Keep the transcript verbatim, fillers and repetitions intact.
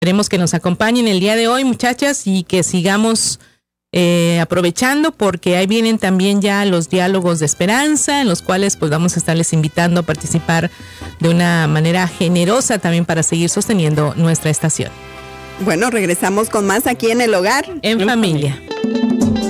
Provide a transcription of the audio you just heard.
Esperemos que nos acompañen el día de hoy, muchachas, y que sigamos eh, aprovechando, porque ahí vienen también ya los diálogos de esperanza, en los cuales pues vamos a estarles invitando a participar de una manera generosa también para seguir sosteniendo nuestra estación. Bueno, regresamos con más aquí en El Hogar en, en familia. familia.